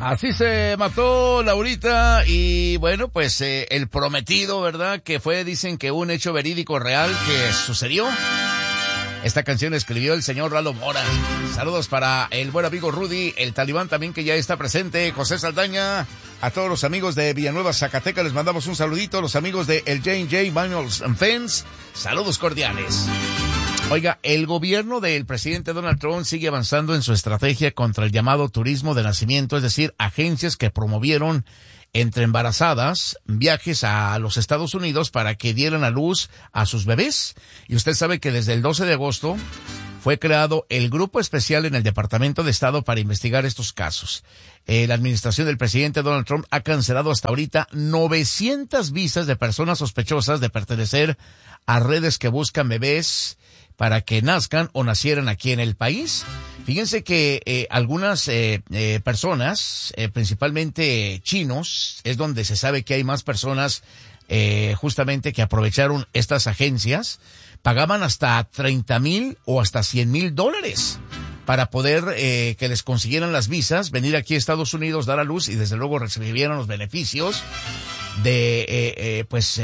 Así se mató Laurita y bueno, pues el prometido, ¿verdad? Que fue, dicen que un hecho verídico real que sucedió. Esta canción escribió el señor Lalo Mora. Saludos para el buen amigo Rudy, el Talibán también que ya está presente, José Saldaña. A todos los amigos de Villanueva, Zacatecas, les mandamos un saludito. Los amigos de el J&J Vinyls and Fence, saludos cordiales. Oiga, el gobierno del presidente Donald Trump sigue avanzando en su estrategia contra el llamado turismo de nacimiento, es decir, agencias que promovieron entre embarazadas viajes a los Estados Unidos para que dieran a luz a sus bebés. Y usted sabe que desde el 12 de agosto fue creado el grupo especial en el Departamento de Estado para investigar estos casos. La administración del presidente Donald Trump ha cancelado hasta ahorita 900 visas de personas sospechosas de pertenecer a redes que buscan bebés para que nazcan o nacieran aquí en el país. Fíjense que algunas personas, principalmente chinos, es donde se sabe que hay más personas justamente que aprovecharon estas agencias, pagaban hasta 30,000 o hasta $100,000 para poder que les consiguieran las visas, venir aquí a Estados Unidos, dar a luz y desde luego recibieran los beneficios de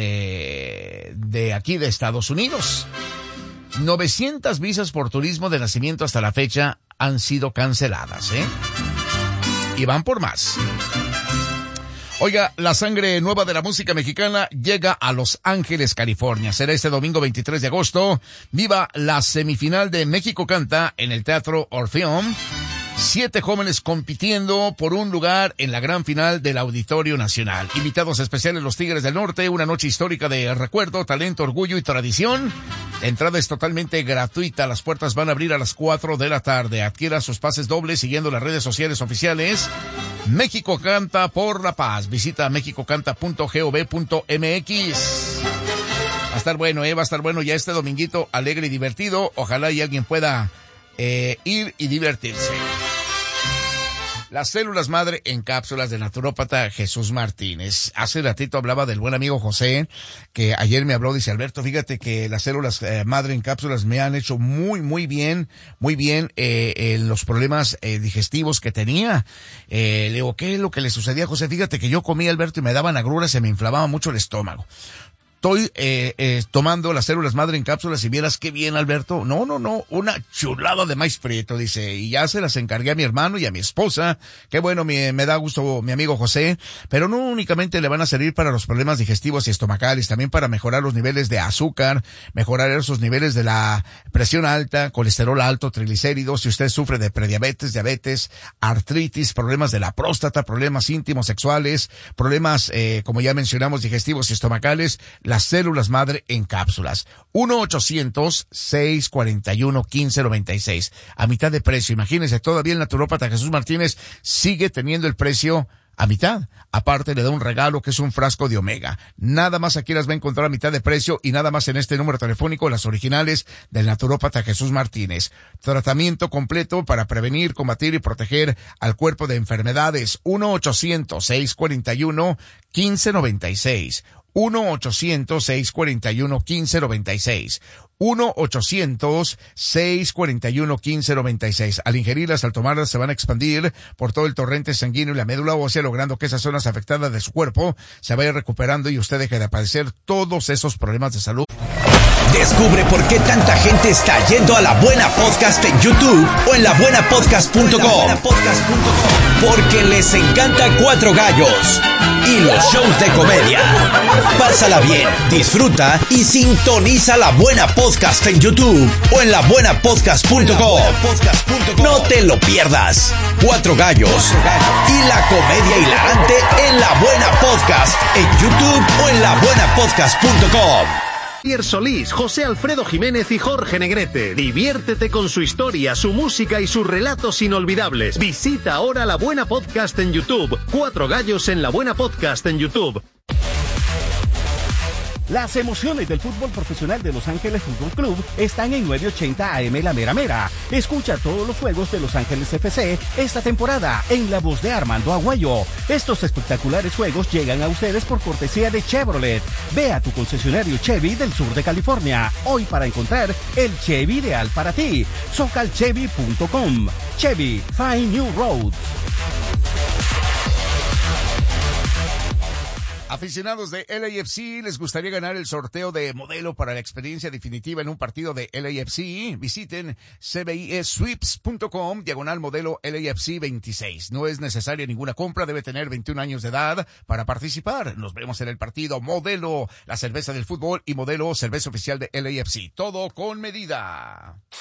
aquí de Estados Unidos. 900 visas por turismo de nacimiento hasta la fecha han sido canceladas, y van por más. Oiga, la sangre nueva de la música mexicana llega a Los Ángeles, California. Será este domingo 23 de agosto. Viva la semifinal de México Canta en el Teatro Orfeón. 7 jóvenes compitiendo por un lugar en la gran final del Auditorio Nacional. Invitados especiales los Tigres del Norte, una noche histórica de recuerdo, talento, orgullo y tradición. La entrada es totalmente gratuita, las puertas van a abrir a las 4 de la tarde. Adquiera sus pases dobles siguiendo las redes sociales oficiales. México Canta por la Paz. Visita mexicocanta.gov.mx. Va a estar bueno, va a estar bueno ya este dominguito, alegre y divertido. Ojalá y alguien pueda ir y divertirse. Las células madre en cápsulas del naturópata Jesús Martínez. Hace ratito hablaba del buen amigo José, que ayer me habló, dice Alberto, fíjate que las células madre en cápsulas me han hecho muy bien los problemas digestivos que tenía. Le digo, ¿qué es lo que le sucedía a José? Fíjate que yo comía, Alberto, y me daban agruras, se me inflamaba mucho el estómago. Estoy tomando las células madre en cápsulas y vieras qué bien, Alberto. No, una chulada de maíz prieto, dice, y ya se las encargué a mi hermano y a mi esposa. Qué bueno, me da gusto mi amigo José, pero no únicamente le van a servir para los problemas digestivos y estomacales, también para mejorar los niveles de azúcar, mejorar esos niveles de la presión alta, colesterol alto, triglicéridos, si usted sufre de prediabetes, diabetes, artritis, problemas de la próstata, problemas íntimos sexuales, problemas, como ya mencionamos, digestivos y estomacales, las células madre en cápsulas. 1-800-641-1596. A mitad de precio. Imagínense, todavía el naturópata Jesús Martínez sigue teniendo el precio a mitad. Aparte le da un regalo que es un frasco de omega. Nada más aquí las va a encontrar a mitad de precio y nada más en este número telefónico, las originales del naturópata Jesús Martínez. Tratamiento completo para prevenir, combatir y proteger al cuerpo de enfermedades. 1-800-641-1596. 1-800-641-1596. 1-800-641-1596. Al ingerirlas, al tomarlas, se van a expandir por todo el torrente sanguíneo y la médula ósea, logrando que esas zonas afectadas de su cuerpo se vayan recuperando y usted deje de padecer todos esos problemas de salud. Descubre por qué tanta gente está yendo a La Buena Podcast en YouTube o en labuenapodcast.com. Porque les encanta Cuatro Gallos y los shows de comedia. Pásala bien, disfruta y sintoniza La Buena Podcast en YouTube o en labuenapodcast.com. No te lo pierdas. Cuatro Gallos y la comedia hilarante en La Buena Podcast en YouTube o en labuenapodcast.com. Javier Solís, José Alfredo Jiménez y Jorge Negrete. Diviértete con su historia, su música y sus relatos inolvidables. Visita ahora La Buena Podcast en YouTube. Cuatro Gallos en La Buena Podcast en YouTube. Las emociones del fútbol profesional de Los Ángeles Fútbol Club están en 980 AM La Mera Mera. Escucha todos los juegos de Los Ángeles FC esta temporada en la voz de Armando Aguayo. Estos espectaculares juegos llegan a ustedes por cortesía de Chevrolet. Ve a tu concesionario Chevy del sur de California hoy para encontrar el Chevy ideal para ti. Socalchevy.com. Chevy, find new roads. Aficionados de LAFC, ¿les gustaría ganar el sorteo de modelo para la experiencia definitiva en un partido de LAFC? Visiten cbisweeps.com/modelo LAFC 26. No es necesaria ninguna compra, debe tener 21 años de edad para participar. Nos vemos en el partido Modelo, la cerveza del fútbol, y Modelo, cerveza oficial de LAFC. Todo con medida.